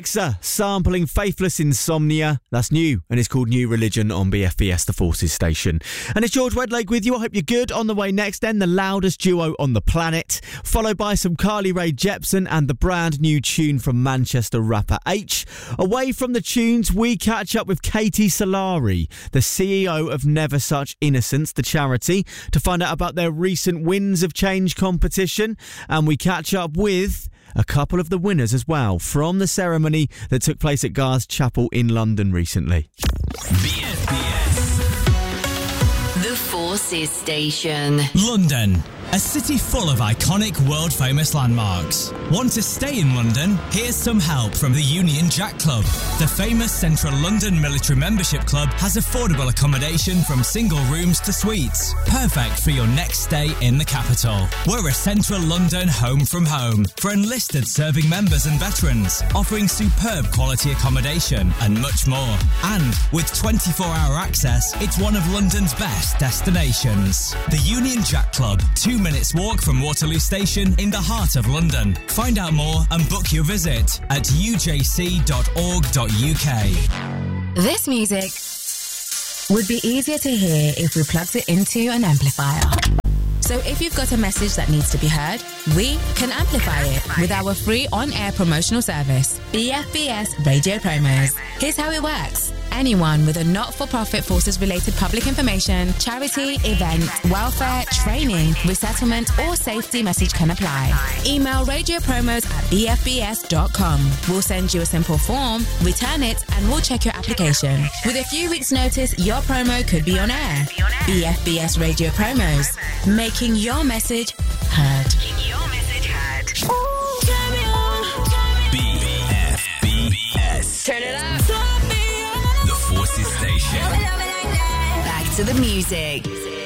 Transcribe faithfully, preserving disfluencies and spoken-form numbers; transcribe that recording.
Sampling Faithless Insomnia. That's new, and it's called New Religion on B F B S, the Forces station. And it's George Wedlake with you. I hope you're good. On the way next, then, the loudest duo on the planet, followed by some Carly Rae Jepsen and the brand new tune from Manchester rapper H. Away from the tunes, we catch up with Katie Solari, the C E O of Never Such Innocence, the charity, to find out about their recent Winds of Change competition. And we catch up with a couple of the winners as well from the ceremony that took place at Gar's Chapel in London recently. B F B S. The Forces Station. London, a city full of iconic world-famous landmarks. Want to stay in London? Here's some help from the Union Jack Club. The famous Central London Military Membership Club has affordable accommodation from single rooms to suites. Perfect for your next stay in the capital. We're a Central London home from home for enlisted serving members and veterans, offering superb quality accommodation and much more. And with twenty-four hour access, it's one of London's best destinations. The Union Jack Club, two minutes walk from Waterloo Station in the heart of London. Find out more and book your visit at u j c dot org dot u k. This music would be easier to hear if we plugged it into an amplifier. So if you've got a message that needs to be heard, we can amplify it with our free on-air promotional service, B F B S Radio Promos. Here's how it works. Anyone with a not-for-profit forces-related public information, charity, event, welfare, training, resettlement or safety message can apply. Email radio promos at b f b s dot com. We'll send you a simple form, return it, and we'll check your application. With a few weeks' notice, your promo could be on air. B F B S Radio Promos, making your message heard. B F B S. Turn it up. The Forces Station. Back to the music.